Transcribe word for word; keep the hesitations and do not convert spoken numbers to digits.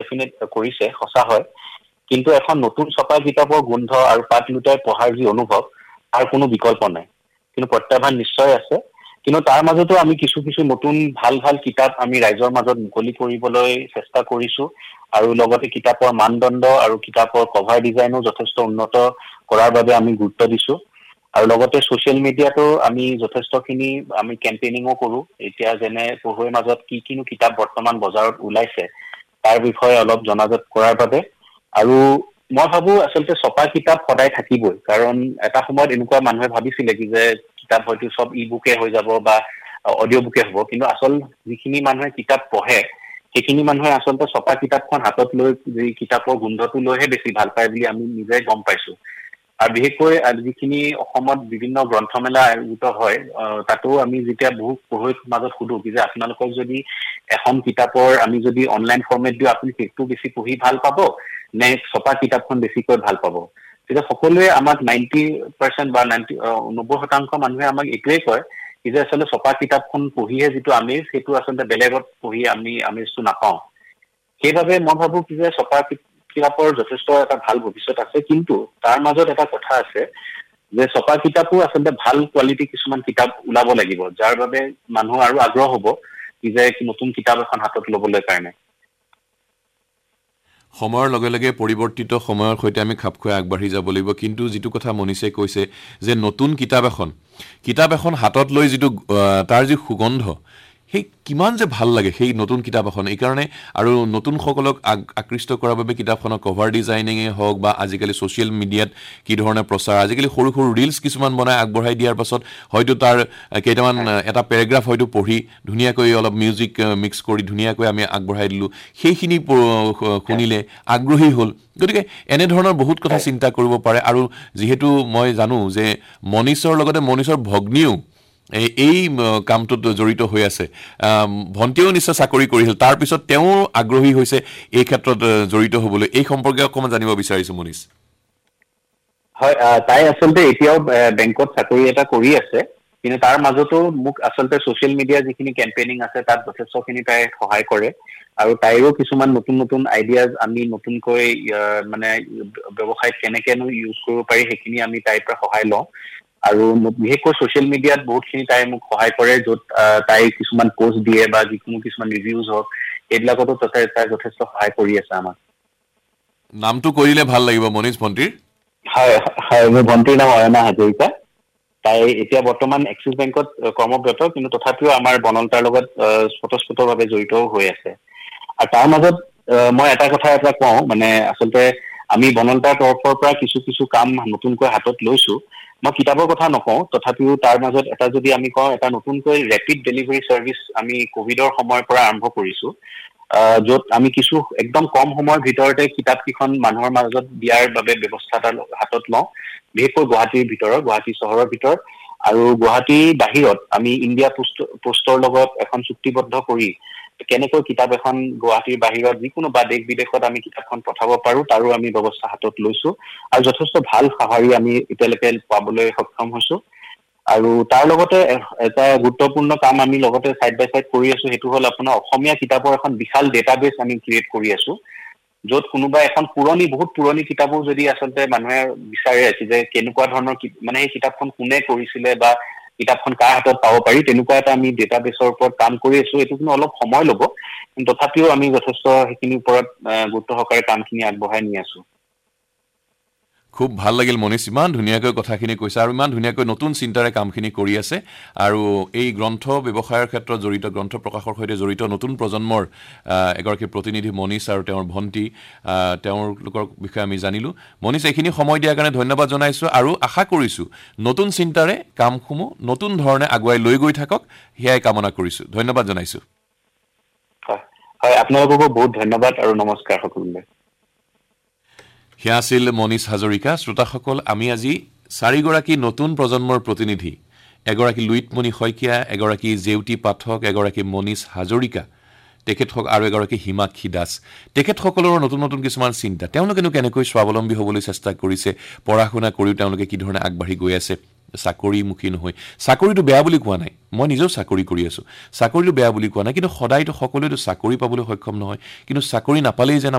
definite কৰিছে সঁচা হয় কিন্তু এখন নতুন ছপা কিতাপৰ গোন্ধ আৰু পাত লুটাই পঢ়াৰ যি অনুভৱ তাৰ কোনো বিকল্প নাই কিন্তু প্ৰত্যাহ্বান নিশ্চয় আছে কিন্তু তাৰ মাজতো আমি কিছু কিছু নতুন ভাল ভাল কিতাপ আমি ৰাইজৰ মাজত মুকলি কৰিবলৈ চেষ্টা কৰিছো আৰু লগতে কিতাপৰ মানদণ্ড আৰু কিতাপৰ কভাৰ ডিজাইনো যথেষ্ট উন্নত কৰাৰ বাবে আমি গুৰুত্ব দিছো আৰু লগতে সোশ্যাল মিডিয়াটো আমি যথেষ্টখিনি আমি কেম্পেইনিংও কৰো এতিয়া যেনে পঢ়ুৱৈৰ মাজত কি কিনো কিতাপ বৰ্তমান বজাৰত ওলাইছে তাৰ বিষয়ে অলপ জনাজাত কৰাৰ বাবে আৰু মই ভাবো আসলে ছপা কিতাপ সদায় থাকিবই কাৰণ এটা সময়ত এনেকুৱা মানুহে ভাবিছিলে কি যে কিতাপ হয়তো সব ই-বুকে হৈ যাব বা অডিও বুকে হ'ব কিন্তু আসল যিখিনি মানুহে কিতাপ পঢ়ে সেইখিনি মানুহে আসলে ছপা কিতাপখন হাতত লৈ যি কিতাপৰ গোন্ধটো লৈহে বেছি ভাল পায় বুলি আমি নিজে গম পাইছো আৰু বিশেষকৈ যিখিনি অসমত বিভিন্ন গ্ৰন্থমেলা আয়োজিত হয় তাতো আমি যেতিয়া বহু পঢ়ুৱৈৰ মাজত সুধো যে আপোনালোকক যদি এখন কিতাপৰ আমি যদি অনলাইন ফৰমেট দিও আপুনি সেইটো বেছি পঢ়ি ভাল পাব নে ছপা কিতাপখন বেছিকৈ ভাল পাব তেতিয়া সকলোৱে আমাক নব্বৈ পাৰ্চেণ্ট বা নব্বৈ শতাংশ মানুহে আমাক এটোৱে কয় যে আসলে ছপা কিতাপখন পঢ়িহে যেটো আমি সেইটো আসলে বেলেগত পঢ়ি আমি আমেজটো নাপাও সেইভাবে মই ভাবো কি যে ছপা কিতাপৰ যথেষ্ট এটা ভাল ভৱিষ্যত আছে কিন্তু তাৰ মাজত এটা কথা আছে যে ছপা কিতাপো আসলে ভাল কোৱালিটি কিছুমান কিতাপ উলাব লাগিব যাৰ বাবে মানুহ আৰু আগ্ৰহ হ'ব যে নতুন কিতাপ এখন হাতত লবলৈ কাৰণে সময়ৰ লগে লগে পৰিৱৰ্তিত সময়ৰ সৈতে আমি খাপ খুৱাই আগবাঢ়ি যাব লাগিব কিন্তু যেটো কথা মনিছে কৈছে যে নতুন কিতাপ এখন কিতাপ এখন হাতত লৈ যেটো তাৰ যি সুগন্ধ সেই কিমান যে ভাল লাগে সেই নতুন কিতাপ এখন এই কাৰণে আৰু নতুন সকলক আকৃষ্ট কৰাৰ বাবে কিতাপখনৰ কভাৰ ডিজাইনিং এ হওক বা আজিকালি সোশ্যাল মিডিয়াত কি ধৰণে প্ৰচাৰ আজিকালি সৰু সৰু ৰিলছ কিছুমান বনাই আগবঢ়াই দিয়াৰ পাছত হয়তো তাৰ কেইটামান এটা পেৰাগ্ৰাফ হয়তো পঢ়ি ধুনীয়াকৈ অলপ মিউজিক মিক্স কৰি ধুনীয়াকৈ আমি আগবঢ়াই দিলো সেইখিনি শুনিলে আগ্ৰহী হ'ল গতিকে এনে ধৰণৰ বহুত কথা চিন্তা কৰিব পাৰে আৰু যেহেতু মই জানো যে মনিছৰ লগতে মনিছৰ ভগ্নীও এই এই কামটোত জড়িত হৈ আছে ভন্টিও নিশ্চয় চাকৰি কৰিছিল তাৰ পিছত তেওঁ আগ্ৰহী হৈছে এই ক্ষেত্ৰত জড়িত হ'বলৈ এই সম্পৰ্কে অকমান জানিব বিচাৰিছো মনিছ হয় তাই আসলে এতিয়াও বেংকত চাকৰি এটা কৰি আছে কিন্তু তাৰ মাজতো মোক আসলে সোশ্যাল মিডিয়া যিখিনি কেম্পেইনিং আছে তাত যথেষ্টখিনি তাই সহায় কৰে আৰু তাইৰো কিছুমান নতুন নতুন আইডিয়াজ আমি নতুনকৈ মানে ব্যৱসায়ত কেনেকেনো ইউজ কৰিব পাৰি সেইখিনি আমি তাইৰ পৰা সহায় লওঁ আৰু বিশেষকৈ সোশ্যাল মিডিয়াত বহুতখিনি তাই মোক সহায় কৰে য'ত তাই কিছুমান পোষ্ট দিয়ে বা যিকোনো কিছুমান ৰিভিউজ হওক এইবিলাকতো তাই তাই যথেষ্ট সহায় কৰি আছে আমাক নামটো কৰিলে ভাল লাগিব মনিছ ভন্টিৰ হয় হয় মোৰ ভন্টিৰ নাম অয়না হাজৰিকা তাই এতিয়া বৰ্তমান এক্সিছ বেংকত কৰ্মৰত কিন্তু তথাপিও আমাৰ বনলতাৰ লগত স্বতঃস্ফূৰ্তভাৱে জড়িত হৈ আছে আৰু তাৰ মাজত মই এটা কথা এটা কওঁ মানে আসলে আমি বনলতাৰ তৰফৰ পৰা কিছু কিছু কাম নতুনকৈ হাতত লৈছো মই কিতাপৰ কথা নকওঁ তথাপিও তাৰ মাজত এটা যদি আমি কওঁ এটা নতুনকৈ ৰেপিড ডেলিভাৰী সাৰ্ভিস আমি কোভিডৰ সময়ৰ পৰা আৰম্ভ কৰিছো য'ত আমি কিছু একদম কম সময়ৰ ভিতৰতে কিতাপ কিখন মানুহৰ মাজত দিয়াৰ বাবে ব্যৱস্থা হাতত লওঁ বিশেষকৈ গুৱাহাটীৰ ভিতৰত গুৱাহাটী চহৰৰ ভিতৰত আৰু গুৱাহাটী বাহিৰত আমি ইণ্ডিয়া পোষ্ট পোষ্টৰ লগত এখন চুক্তিবদ্ধ কৰি কেনেকৈ কিতাপ এখন গুৱাহাটীৰ বাহিৰত যিকোনো বা দেশ বিদেশত আমি কিতাপখন পঠাব পাৰো তাৰো আমি ব্যৱস্থা হাতত লৈছো আৰু যথেষ্ট ভাল সহাৰি আমি ইতেলেকে পাবলৈ সক্ষম হৈছো আৰু তাৰ লগতে এটা গুৰুত্বপূৰ্ণ কাম আমি লগতে সাইড বাই সাইড কৰি আছো হেতু হল আপোনাৰ অসমীয়া কিতাপৰ এখন বিশাল ডেটাবেস আমি ক্ৰিয়েট কৰি আছো য'ত কোনোবা এখন পুৰণি বহুত পুৰণি কিতাপো যদি আসলে মানুহে বিচাৰে আছে যে কেনেকুৱা ধৰণৰ মানে এই কিতাপখন কোনে কৰিছিলে বা কিতাপখন কাৰ হাতত পাব পাৰি তেনেকুৱা এটা আমি ডেটাবেসৰ ওপৰত কাম কৰি আছো এটো কোনো অলপ সময় ল'ব কিন্তু তথাপিও আমি যথেষ্ট সেইখিনিৰ ওপৰত গুৰুত্ব সহকাৰে কামখিনি আগবঢ়াই নি আছো খুব ভাল লাগিল মনিছ ইমান ধুনীয়াকৈ কথাখিনি কৈছে আৰু ইমান ধুনীয়াকৈ নতুন চিন্তাৰে কামখিনি কৰি আছে আৰু এই গ্ৰন্থ ব্যৱসায়ৰ ক্ষেত্ৰত জড়িত গ্ৰন্থ প্ৰকাশৰ সৈতে জড়িত নতুন প্ৰজন্মৰ এগৰাকী প্ৰতিনিধি মনিছ আৰু তেওঁৰ ভন্টি তেওঁৰ লোকৰ বিষয়ে আমি জানিলো মনিছ এইখিনি সময় দিয়াৰ কাৰণে ধন্যবাদ জনাইছো আৰু আশা কৰিছো নতুন চিন্তাৰে কামসমূহ নতুন ধৰণে আগুৱাই লৈ গৈ থাকক হেয়াই কামনা কৰিছো ধন্যবাদ জনাইছো হয় হয় আপোনালোককো বহুত ধন্যবাদ আৰু নমস্কাৰ সকলোলৈ হিয়া আছিল মনিছ হাজৰিকা শ্ৰোতাসকল আমি আজি চাৰিগৰাকী নতুন প্ৰজন্মৰ প্ৰতিনিধি এগৰাকী লুইতমণি শইকীয়া এগৰাকী জেউতি পাঠক এগৰাকী মনিছ হাজৰিকা তেখেতক আৰু এগৰাকী হিমাক্ষী দাস তেখেতসকলৰ নতুন নতুন কিছুমান চিন্তা তেওঁলোকেনো কেনেকৈ স্বাৱলম্বী হ'বলৈ চেষ্টা কৰিছে পঢ়া শুনা কৰিও তেওঁলোকে কি ধৰণে আগবাঢ়ি গৈ আছে চাকৰিমুখী নহয় চাকৰিটো বেয়া বুলি কোৱা নাই মই নিজেও চাকৰি কৰি আছো চাকৰিটো বেয়া বুলি কোৱা নাই কিন্তু সদায়তো সকলোৱেতো চাকৰি পাবলৈ সক্ষম নহয় কিন্তু চাকৰি নাপালেই যেন